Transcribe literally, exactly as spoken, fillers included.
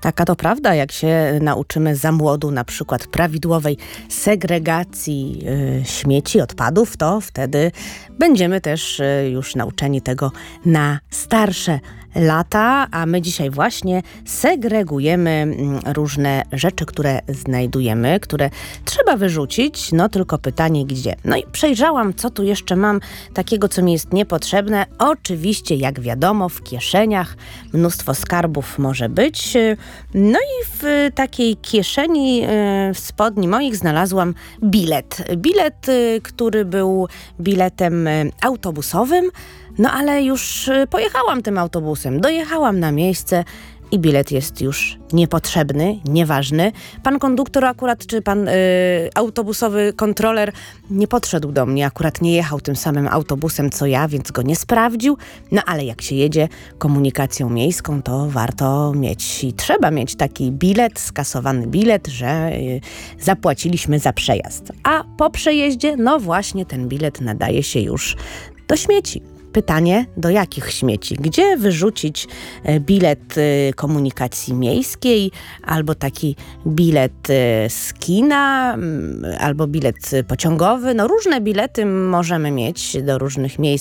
Taka to prawda, jak się nauczymy za młodu na przykład prawidłowej segregacji y, śmieci, odpadów, to wtedy będziemy też y, już nauczeni tego na starsze lata, a my dzisiaj właśnie segregujemy różne rzeczy, które znajdujemy, które trzeba wyrzucić, no tylko pytanie gdzie. No i przejrzałam, co tu jeszcze mam takiego, co mi jest niepotrzebne. Oczywiście, jak wiadomo, w kieszeniach mnóstwo skarbów może być. No i w takiej kieszeni w spodni moich znalazłam bilet. Bilet, który był biletem autobusowym, no ale już pojechałam tym autobusem, dojechałam na miejsce i bilet jest już niepotrzebny, nieważny. Pan konduktor akurat, czy pan y, autobusowy kontroler nie podszedł do mnie, akurat nie jechał tym samym autobusem co ja, więc go nie sprawdził. No ale jak się jedzie komunikacją miejską, to warto mieć i trzeba mieć taki bilet, skasowany bilet, że y, zapłaciliśmy za przejazd. A po przejeździe, no właśnie ten bilet nadaje się już do śmieci. Pytanie, do jakich śmieci? Gdzie wyrzucić bilet komunikacji miejskiej, albo taki bilet z kina, albo bilet pociągowy? No różne bilety możemy mieć do różnych miejsc